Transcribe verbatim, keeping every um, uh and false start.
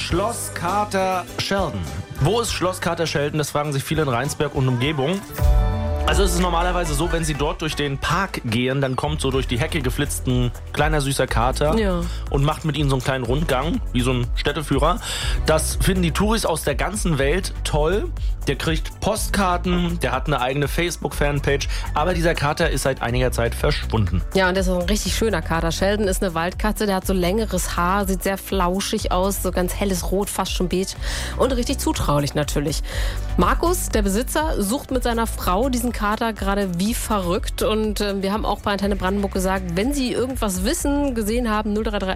Schloss Kater Sheldon. Wo ist Schloss Kater Sheldon? Das fragen sich viele in Rheinsberg und Umgebung. Also es ist normalerweise so, wenn sie dort durch den Park gehen, dann kommt so durch die Hecke geflitzt ein kleiner süßer Kater Ja. und macht mit ihnen so einen kleinen Rundgang, wie so ein Städteführer. Das finden die Touris aus der ganzen Welt toll. Der kriegt Postkarten, der hat eine eigene Facebook-Fanpage, aber dieser Kater ist seit einiger Zeit verschwunden. Ja, und der ist auch ein richtig schöner Kater. Sheldon ist eine Waldkatze, der hat so längeres Haar, sieht sehr flauschig aus, so ganz helles Rot, fast schon beige und richtig zutraulich natürlich. Markus, der Besitzer, sucht mit seiner Frau diesen Kater gerade wie verrückt und äh, wir haben auch bei Antenne Brandenburg gesagt, wenn Sie irgendwas wissen, gesehen haben, null drei drei